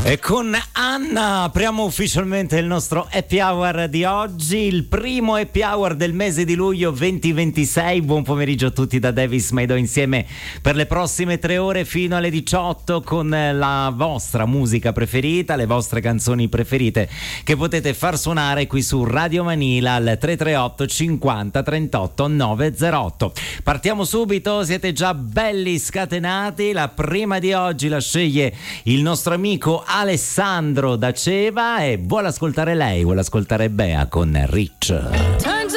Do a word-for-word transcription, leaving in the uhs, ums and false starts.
E con Anna apriamo ufficialmente il nostro Happy Hour di oggi, il primo Happy Hour del mese di luglio duemilaventisei. Buon pomeriggio a tutti da Davis Maido, insieme per le prossime tre ore fino alle diciotto con la vostra musica preferita, le vostre canzoni preferite che potete far suonare qui su Radio Manila al tre tre otto cinquanta trentotto novecentootto. Partiamo subito, siete già belli scatenati. La prima di oggi la sceglie il nostro amico Alessandro da Ceva e vuole ascoltare lei, vuole ascoltare Bea con Rich.